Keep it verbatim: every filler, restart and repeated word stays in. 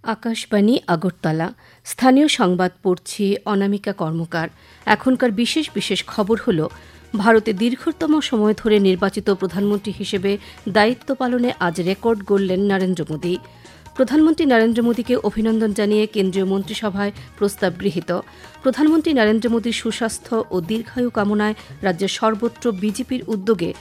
আকাশবাণী আগরতলা স্থানীয় সংবাদ পড়ছি অনামিকা কর্মকার। এখনকার বিশেষ বিশেষ খবর হল, ভারতে দীর্ঘতম সময় ধরে নির্বাচিত প্রধানমন্ত্রী হিসেবে দায়িত্ব পালনে আজ রেকর্ড গড়লেন নরেন্দ্র মোদী। প্রধানমন্ত্রী নরেন্দ্র মোদীকে অভিনন্দন জানিয়ে কেন্দ্রীয় মন্ত্রিসভায় প্রস্তাব গৃহীত। প্রধানমন্ত্রী নরেন্দ্র মোদীর সুস্বাস্থ্য ও দীর্ঘায়ু কামনায় রাজ্যের সর্বত্র বিজেপির উদ্যোগে